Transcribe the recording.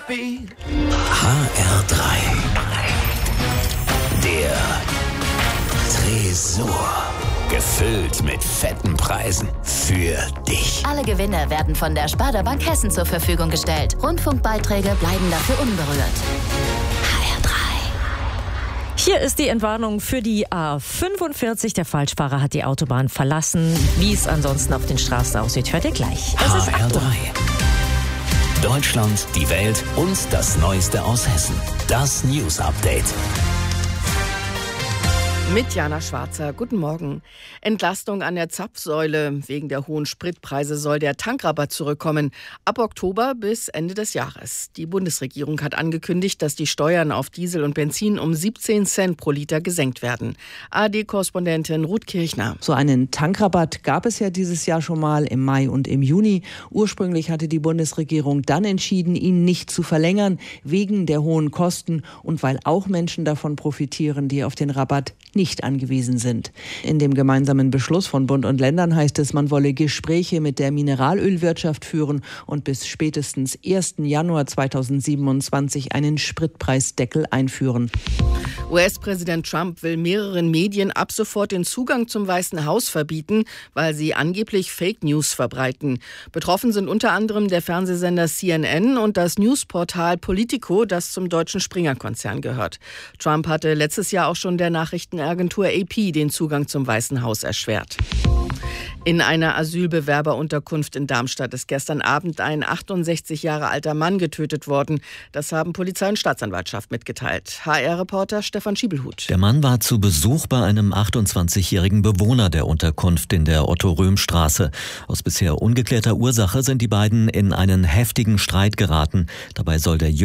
HR3. Der Tresor. Gefüllt mit fetten Preisen für dich. Alle Gewinne werden von der Sparda Bank Hessen zur Verfügung gestellt. Rundfunkbeiträge bleiben dafür unberührt. HR3. Hier ist die Entwarnung für die A45. Der Falschfahrer hat die Autobahn verlassen. Wie es ansonsten auf den Straßen aussieht, hört ihr gleich. HR3. Deutschland, die Welt und das Neueste aus Hessen. Das News Update. Mit Jana Schwarzer. Guten Morgen. Entlastung an der Zapfsäule. Wegen der hohen Spritpreise soll der Tankrabatt zurückkommen. Ab Oktober bis Ende des Jahres. Die Bundesregierung hat angekündigt, dass die Steuern auf Diesel und Benzin um 17 Cent pro Liter gesenkt werden. ARD-Korrespondentin Ruth Kirchner. So einen Tankrabatt gab es ja dieses Jahr schon mal im Mai und im Juni. Ursprünglich hatte die Bundesregierung dann entschieden, ihn nicht zu verlängern, wegen der hohen Kosten und weil auch Menschen davon profitieren, die auf den Rabatt nicht angewiesen sind. In dem gemeinsamen Beschluss von Bund und Ländern heißt es, man wolle Gespräche mit der Mineralölwirtschaft führen und bis spätestens 1. Januar 2027 einen Spritpreisdeckel einführen. US-Präsident Trump will mehreren Medien ab sofort den Zugang zum Weißen Haus verbieten, weil sie angeblich Fake News verbreiten. Betroffen sind unter anderem der Fernsehsender CNN und das Newsportal Politico, das zum deutschen Springer-Konzern gehört. Trump hatte letztes Jahr auch schon der Nachrichtenagentur AP den Zugang zum Weißen Haus erschwert. In einer Asylbewerberunterkunft in Darmstadt ist gestern Abend ein 68 Jahre alter Mann getötet worden. Das haben Polizei und Staatsanwaltschaft mitgeteilt. HR-Reporter Stefan Schiebelhut. Der Mann war zu Besuch bei einem 28-jährigen Bewohner der Unterkunft in der Otto-Röhm-Straße. Aus bisher ungeklärter Ursache sind die beiden in einen heftigen Streit geraten. Dabei soll der